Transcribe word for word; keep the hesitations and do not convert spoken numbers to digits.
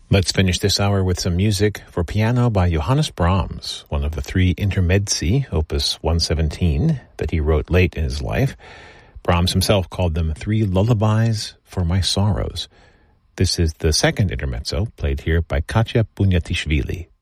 Let's finish this hour with some music for piano by Johannes Brahms, one of the three intermezzi, opus one seventeen, that he wrote late in his life. Brahms himself called them three lullabies for my sorrows. This is the second intermezzo, played here by Katya Bunyatishvili.